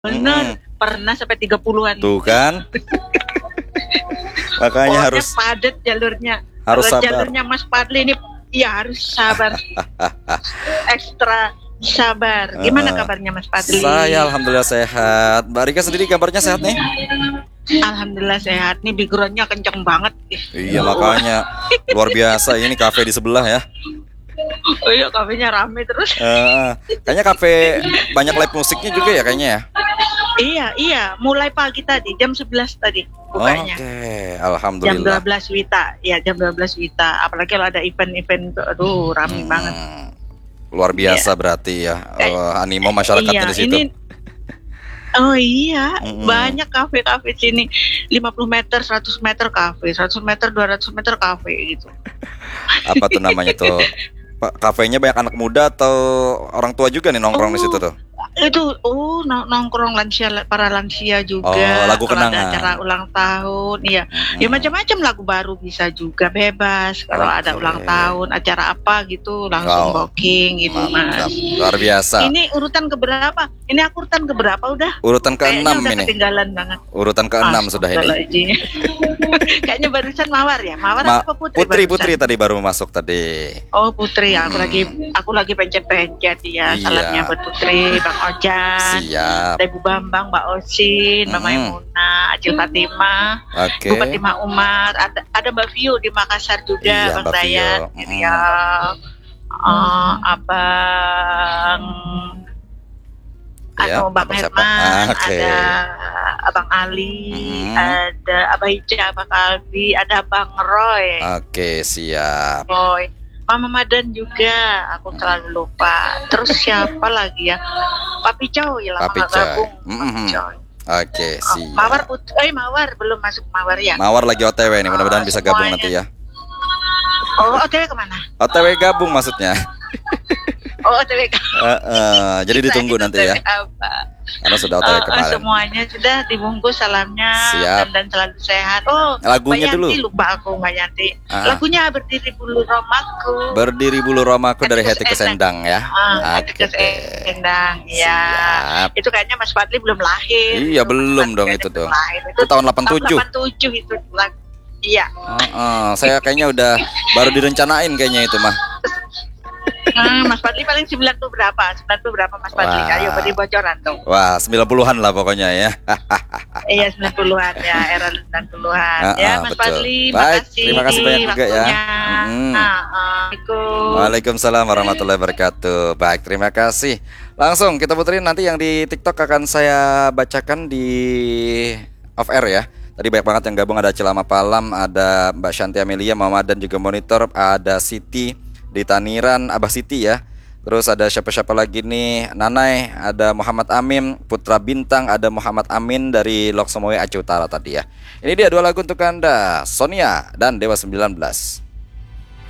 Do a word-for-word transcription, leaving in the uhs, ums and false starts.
Bener, Mhm. pernah sampai tiga puluhan. Tuh kan. Makanya Pokoknya harus padat jalurnya. harus Kalau sabar. jalurnya Mas Fadli ini ya harus sabar. Ekstra sabar. Gimana Heeh. kabarnya Mas Fadli? Saya alhamdulillah sehat. Mbak Rika sendiri kabarnya sehat nih? Alhamdulillah sehat. Nih backgroundnya kenceng banget. Iya makanya luar biasa ini kafe di sebelah ya. Oh iya, kafenya rame terus. Eh, kayaknya kafe banyak live musiknya juga ya kayaknya ya. Iya, iya, mulai pagi tadi jam sebelas tadi bukanya. Oke, Jam dua alhamdulillah. belas Wita. Ya, jam dua belas Wita. Apalagi kalau ada event-event tuh, aduh, rame Hmm, banget. luar biasa Iya. berarti ya Kayak- eh, animo masyarakatnya Iya, di situ. ini Oh iya, Mm-mm. banyak kafe-kafe sini. lima puluh meter, seratus meter kafe, seratus meter, dua ratus meter kafe gitu. Apa tuh namanya tuh? Pak, kafenya banyak anak muda atau orang tua juga nih nongkrong di Oh. situ tuh? Itu oh nong- nongkrong lansia, para lansia juga. Oh, lagu Kalau ada kenangan. acara ulang tahun, iya. Ya Mm-mm. macam-macam lagu baru bisa juga bebas. Kalau Oke. ada ulang tahun, acara apa gitu langsung Oh, booking gitu Mantap, Mas. luar biasa. Ini urutan keberapa? Ini aku urutan keberapa udah? Urutan keenam Kayaknya udah ini. ketinggalan banget. Urutan keenam sudah ini. Astagfirullahaladzim. Kayaknya barusan Mawar ya? Mawar Ma- apa Putri? Putri barusan? Putri tadi baru masuk tadi. Oh Putri, aku Hmm. lagi aku lagi pencet-pencet ya. Iya. Salamnya buat Putri, Bang Ojan, Siap. Ibu Bambang, Mbak Osin, Mbak Hmm. Maimunah, Acil Fatimah, Oke. Bu Fatimah Umar, ada ada Mbak Vio di Makassar juga, Iya, Bang Mbak Vio. Dayan, Hmm. Riau, eh, Abang Ya, atau Bang Abang siapa? Herman, Ah, oke. ada Abang Ali, Hmm. ada Abah Ica, Abang Albi, ada Bang Roy, Oke, siap. Roy, Mama Madan juga, aku selalu lupa. Terus siapa lagi ya? Papi Coy, lama Papi nggak Coy. gabung. Mhm. Papi Coy. Oke, Oh, Mawar, siap. Put- eh Mawar belum masuk Mawar ya? Mawar lagi O T W nih, mudah-mudahan Oh, bisa gabung semuanya. nanti ya. Oh, O T W kemana? O T W gabung maksudnya. Oh, O T W Eh, eh, jadi ditunggu nanti ya, Apa? karena sudah O T W Oh, oh, kemarin. semuanya sudah dibungkus salamnya. Siap. dan, dan selalu sehat. Oh, Lagunya Mbak Yanti, dulu. lupa aku Mbak Yanti. Ah. Lagunya berdiri bulu romaku. Berdiri bulu romaku dari Hati Heti Kesendang ya. Ah, Hati Oke. Kesendang, ya. Siap. Itu kayaknya Mas Fadli belum lahir. Iya, Itu belum Mas dong Fadli itu belum tuh. lahir. Itu tahun delapan tujuh. delapan tujuh itu lagu. Iya. Heeh, saya kayaknya udah baru direncanain kayaknya itu mah. Hmm, Mas Fadli paling sembilan puluh berapa? sembilan puluh berapa Mas Fadli? Wah. Ayo beri bocoran dong. Wah, sembilan puluhan lah pokoknya ya. Iya, sembilan puluhan ya, era sembilan puluhan. Ah, Ya, ah, Mas betul. Fadli, Baik, makasih. terima kasih banyak juga ya. waktunya. Mm. Nah, Assalamualaikum. Waalaikumsalam warahmatullahi wabarakatuh. Baik, terima kasih. Langsung kita puterin nanti yang di TikTok akan saya bacakan di off air ya. Tadi banyak banget yang gabung, ada Cilama Palam, ada Mbak Shanti Amelia, Mama dan juga Monitor, ada Siti di Taniran, Abah Siti ya. Terus ada siapa-siapa lagi nih, Nanai, ada Muhammad Amin, Putra Bintang, ada Muhammad Amin dari Loksomowe Aceh Utara tadi ya. Ini dia dua lagu untuk Anda, Sonia dan Dewa sembilan belas.